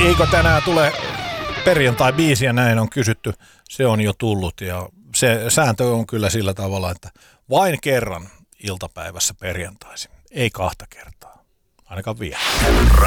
Eikö tänään tule perjantai-biisiä, näin on kysytty. Se on jo tullut ja se sääntö on kyllä sillä tavalla, että vain kerran iltapäivässä perjantaisin. Ei kahta kertaa, ainakaan vielä.